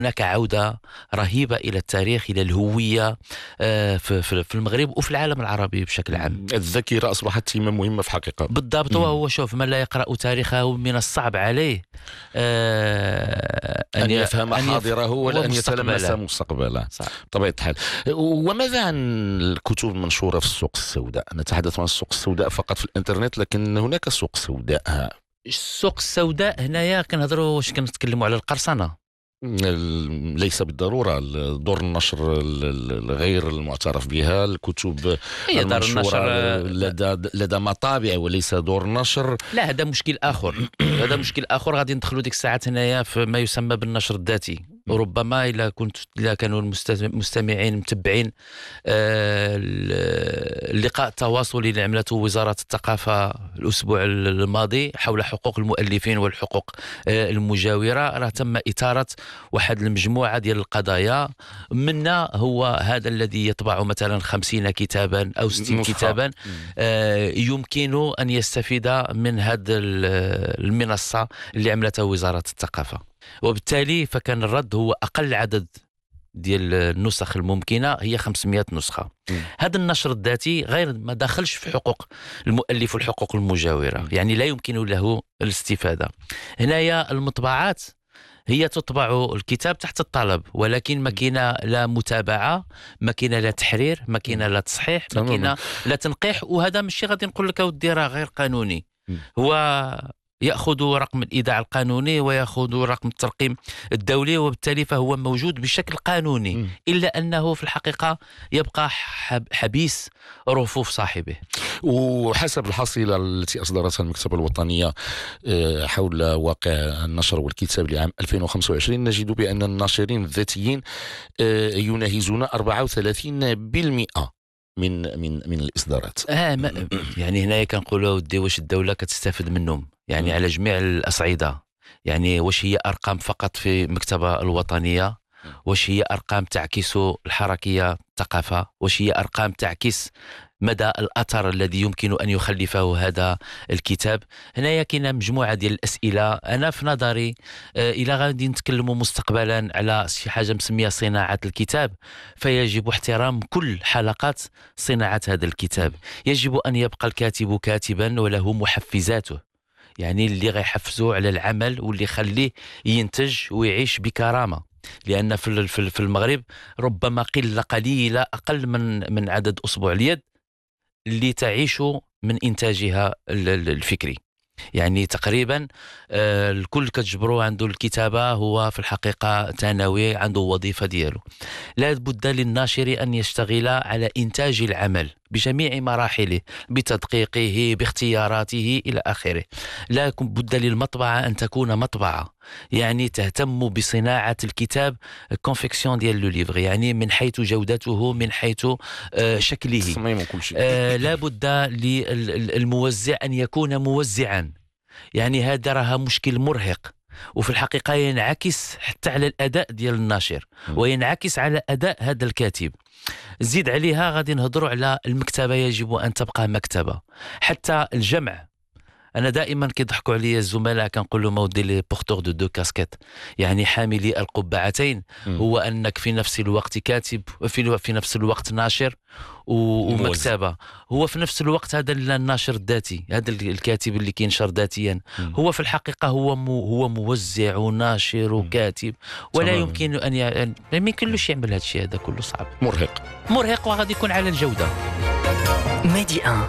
هناك عودة رهيبة إلى التاريخ، إلى الهوية في المغرب وفي العالم العربي بشكل عام. الذاكرة أصبحت سمة مهمة في حقيقة. بالضبط. وهو شوف، من لا يقرأ تاريخه من الصعب عليه أن يفهم حاضره ولا أن يتلمس مستقبله طبيعة الحال. وماذا عن الكتب المنشورة في السوق السوداء؟ نتحدث عن السوق السوداء فقط في الإنترنت، لكن هناك سوق سوداء. السوق السوداء هنايا كنهضروا واش كنتكلموا على القرصنة؟ ليس بالضرورة. دور النشر الغير المعترف بها، الكتب المنشورة لدى مطابع وليس دور نشر. لا، هذا مشكل آخر. هذا مشكل آخر. غادي ندخلوا ديك الساعات هنايا في ما يسمى بالنشر الذاتي. وربما إلا كانوا المستمعين متبعين اللقاء التواصلي اللي عملته وزارة الثقافة الأسبوع الماضي حول حقوق المؤلفين والحقوق المجاورة، راه تم إثارة واحد المجموعة ديال القضايا. منا هو هذا الذي يطبع مثلا 50 كتابا أو 60 كتابا يمكن أن يستفيد من هذه المنصة اللي عملتها وزارة الثقافة. وبالتالي فكان الرد هو أقل عدد ديال النسخ الممكنة هي 500 نسخة. هذا النشر الذاتي غير ما داخلش في حقوق المؤلف والحقوق المجاورة، يعني لا يمكن له الاستفادة. هنايا المطبعات هي تطبع الكتاب تحت الطلب، ولكن ماكينة لا متابعة، ماكينة لا تحرير، ماكينة لا تصحيح، ماكينة لا تنقيح. وهذا ماشي غادي نقول لك ودي راه غير قانوني. هو يأخذ رقم الإيداع القانوني ويأخذ رقم الترقيم الدولي، وبالتالي فهو موجود بشكل قانوني، إلا أنه في الحقيقة يبقى حبيس رفوف صاحبه. وحسب الحصيلة التي أصدرتها المكتبة الوطنية حول واقع النشر والكتاب لعام 2025 نجد بأن الناشرين الذاتيين يناهزون 34% من الإصدارات. يعني هنا كنقولوا ودي واش الدولة كتستفد منهم يعني على جميع الأصعدة؟ يعني واش هي أرقام فقط في المكتبة الوطنية؟ واش هي أرقام تعكس الحركية الثقافة؟ واش هي أرقام تعكس مدى الأثر الذي يمكن أن يخلفه هذا الكتاب؟ هنايا كاينه مجموعة ديال الأسئلة. أنا في نظري إلى غادي نتكلموا مستقبلا على شي حاجة مسمية صناعة الكتاب، فيجب احترام كل حلقات صناعة هذا الكتاب. يجب أن يبقى الكاتب كاتبا وله محفزاته، يعني اللي غيحفزوا على العمل واللي يخليه ينتج ويعيش بكرامة. لأن في المغرب ربما قلة قليلة أقل من عدد أصبع اليد اللي تعيش من إنتاجها الفكري. يعني تقريبا الكل كتجبروا عنده الكتابة هو في الحقيقة ثانوي، عنده وظيفة ديالو. لا بد للناشر أن يشتغل على إنتاج العمل بجميع مراحله، بتدقيقه، باختياراته إلى آخره. لا بد للمطبعة أن تكون مطبعة يعني تهتم بصناعة الكتاب، كونفكسيون ديال لو ليفغ، يعني من حيث جودته، من حيث شكله. لا بد للموزع أن يكون موزعا، يعني هذا راه مشكل مرهق، وفي الحقيقة ينعكس حتى على الأداء ديال الناشر وينعكس على أداء هذا الكاتب. زيد عليها غادي نهضروا على المكتبة، يجب أن تبقى مكتبة. حتى الجمع، أنا دائما كيضحكوا عليا الزملاء كنقول لهم اودي لي بورتور دو دو كاسكيت، يعني حاملي القبعتين. هو أنك في نفس الوقت كاتب، في نفس الوقت ناشر ومكتبة. هو في نفس الوقت هذا الناشر الذاتي، هذا الكاتب اللي كينشر ذاتيا، هو في الحقيقة هو موزع وناشر وكاتب، ولا يمكن أن ما يمكنلوش يعمل هذا الشيء. هذا كله صعب، مرهق وغادي يكون على الجودة. ميدي 1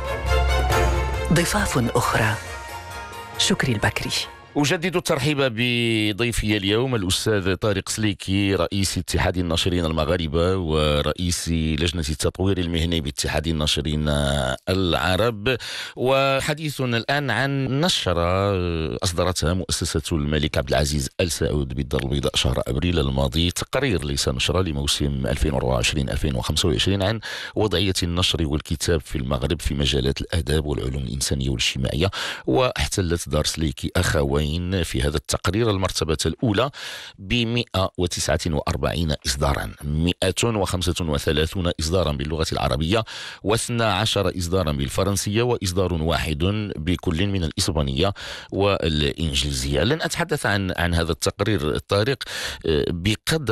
ضفاف أخرى. شكري البكري. أجدد الترحيب بضيفي اليوم الأستاذ طارق سليكي، رئيس اتحاد الناشرين المغاربة ورئيس لجنة التطوير المهني باتحاد الناشرين العرب. وحديثنا الآن عن نشرة أصدرتها مؤسسة الملك عبد العزيز آل سعود بالدار البيضاء شهر أبريل الماضي، تقرير ليس نشرة لموسم 2024-2025 عن وضعية النشر والكتاب في المغرب في مجالات الآداب والعلوم الإنسانية والاجتماعية. واحتلت دار سليكي أخوين محتوين في هذا التقرير. المرتبة الأولى ب 149 إصدارا، 135 إصدارا باللغة العربية، و12 إصدارا بالفرنسية، وإصدار واحد بكل من الإسبانية والإنجليزية. لن أتحدث عن هذا التقرير طارق بقدر